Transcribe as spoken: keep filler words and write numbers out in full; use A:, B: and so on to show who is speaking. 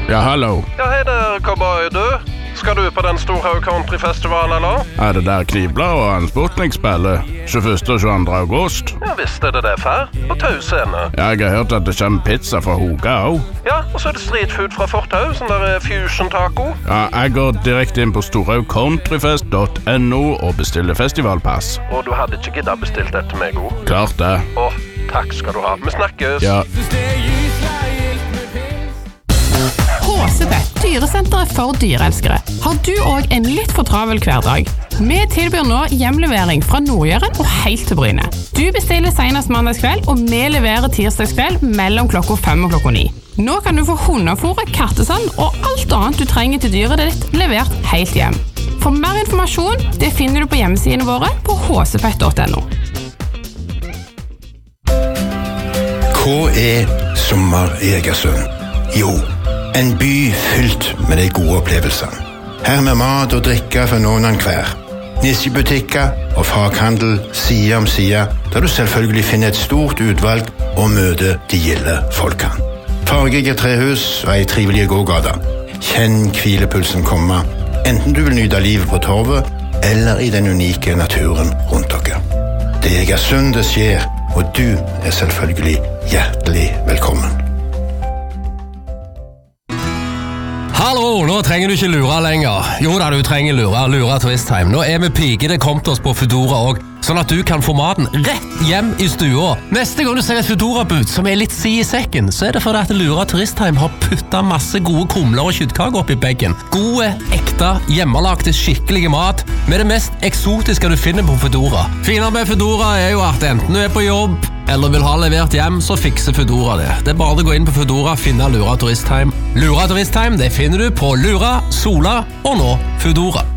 A: Ja, hallo.
B: Ja, hei der, cowboy, du. Skal du på den store countryfestivalen, eller?
A: Er det der Knibla og Hans Sputnik spiller? tjueførste og tjueandre august?
B: Ja, visst er det det, far. På Tau scene.
A: Ja, jeg har hørt at det kommer pizza fra Hoga også.
B: Ja, og så er det street food fra Fortau, sånn der fusion taco.
A: Ja, jeg går direkte inn på storhaug countryfest punktum no og bestiller festivalpass.
B: Og du hadde ikke giddet bestilt etter meg, god?
A: Klart det.
B: Åh, takk skal du ha. Vi snakkes.
A: Ja.
C: Håsebett, dyresenteret for dyreelskere. Har du også en litt for travel hverdag? Vi tilbyr nå hjemlevering fra Nordjøren og helt til Bryne. Du bestiller senest mandagskveld, og vi leverer tirsdagskveld mellom klokka fem og klokka ni. Nå kan du få hundefôret, kattesand og alt annet du trenger til dyret ditt levert helt hjem. For mer informasjon, det finner du på hjemmesidene våre på håsepett punktum no.
D: Hva er sommer i Egersund? Jo, en by fylt med de gode opplevelsene. Her med mat og drikke for noen hver. Nisjebutikker og faghandel side om side, der du selvfølgelig finner et stort utvalg og møter de gilde folkene. Fargige trehus og ei trivelig gågata. Kjenn hvilepulsen komme, enten du vil nyte livet på torvet eller i den unike naturen rundt dere. Det er Egersund det skjer, og du er selvfølgelig hjertelig velkommen.
E: Hallo, nå trenger du ikke lure lenger. Jo da, du trenger lure, lure Turistheim. Nå er vi pigene kommet oss på Foodora også, sånn at du kan få maten rett hjem i stua. Neste gang du ser et Foodora-bud som er litt si i sekken, så er det fordi at Lura Turistheim har puttet masse gode kumler og kjøttkaker opp i beggen. Gode, ekte, hjemmelagte, skikkelige mat med det mest eksotiske du finner på Foodora. Finere med Foodora er jo at enten du er på jobb eller vil ha levert hjem, så fikser Foodora det. Det er bare å gå inn på Foodora og finne Lura Turistheim. Lura Turistheim, det finner du på Lura, Sola og nå Foodora.